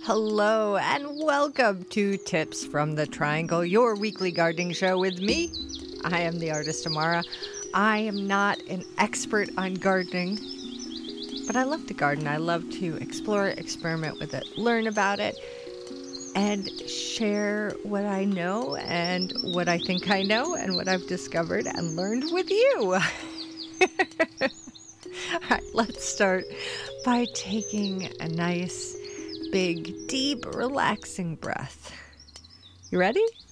Hello and welcome to Tips from the Triangle, your weekly gardening show with me. I am the artist Amara. I am not an expert on gardening, but I love to garden. I love to explore it, experiment with it, learn about it, and share what I know and what I think I know and what I've discovered and learned with you. All right, let's start by taking a nice, big, deep, relaxing breath. You ready?